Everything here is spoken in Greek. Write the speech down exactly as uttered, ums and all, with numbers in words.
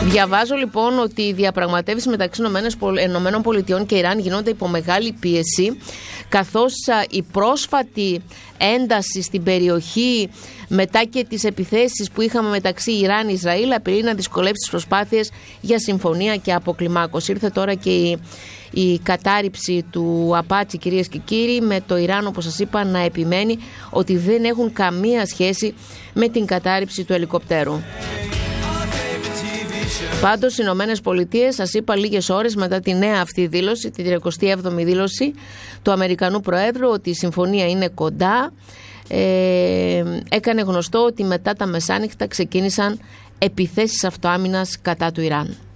Διαβάζω λοιπόν ότι οι διαπραγματεύσεις μεταξύ Ηνωμένων Πολιτειών και Ιράν γίνονται υπό μεγάλη πίεση, καθώς η πρόσφατη ένταση στην περιοχή μετά και τις επιθέσεις που είχαμε μεταξύ Ιράν-Ισραήλ απειλεί να δυσκολεύσει τις προσπάθειες για συμφωνία και αποκλιμάκωση. Ήρθε τώρα και η, η κατάρριψη του Απάτσι, κυρίες και κύριοι, με το Ιράν, όπως σας είπα, να επιμένει ότι δεν έχουν καμία σχέση με την κατάρριψη του ελικοπτέρου. Πάντως, οι Ηνωμένες Πολιτείες, σας είπα λίγες ώρες μετά τη νέα αυτή δήλωση, τη τριακοστή έβδομη δήλωση του Αμερικανού Προέδρου, ότι η συμφωνία είναι κοντά, ε, έκανε γνωστό ότι μετά τα μεσάνυχτα ξεκίνησαν επιθέσεις αυτοάμυνας κατά του Ιράν.